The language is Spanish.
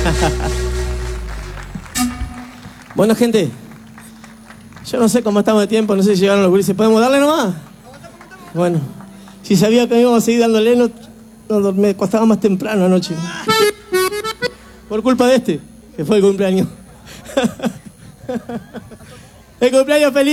Bueno, gente, yo no sé cómo estamos de tiempo, no sé si llegaron los gurises. ¿Podemos darle nomás? Bueno, si sabía que íbamos a seguir dándole, me costaba más temprano anoche. Por culpa de este, que fue el cumpleaños. El cumpleaños feliz.